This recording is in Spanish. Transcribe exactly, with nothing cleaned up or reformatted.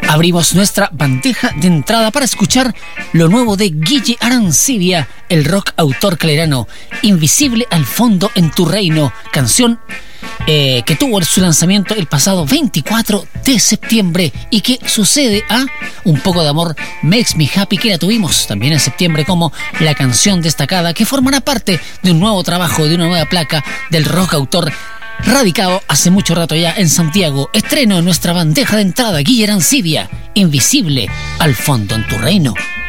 Abrimos nuestra bandeja de entrada para escuchar lo nuevo de Guille Arancibia, el rock autor clarano, Invisible al fondo en tu reino, canción eh, que tuvo su lanzamiento el pasado veinticuatro de septiembre y que sucede a Un poco de amor Makes Me Happy, que la tuvimos también en septiembre como la canción destacada que formará parte de un nuevo trabajo, de una nueva placa del rock autor radicado hace mucho rato ya en Santiago. Estreno en nuestra bandeja de entrada, Guille Arancibia, Invisible al fondo en tu reino.